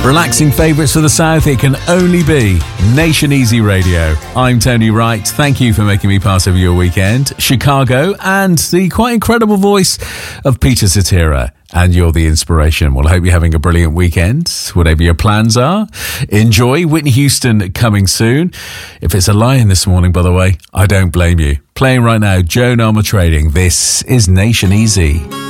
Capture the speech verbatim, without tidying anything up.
Relaxing favourites for the South, it can only be Nation Easy Radio. I'm Tony Wright. Thank you for making me part of your weekend. Chicago and the quite incredible voice of Peter Cetera. And you're the inspiration. Well, I hope you're having a brilliant weekend, whatever your plans are. Enjoy. Whitney Houston coming soon. If it's a lie-in this morning, by the way, I don't blame you. Playing right now, Joan Armatrading. This is Nation Easy.